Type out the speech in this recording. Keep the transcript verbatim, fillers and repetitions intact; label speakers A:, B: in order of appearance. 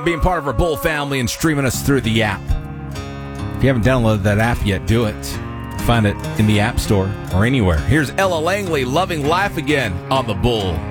A: being part of our Bull family and streaming us through the app. If you haven't downloaded that app yet, do it. Find it in the App Store or anywhere. Here's Ella Langley, Loving Life Again on the Bull.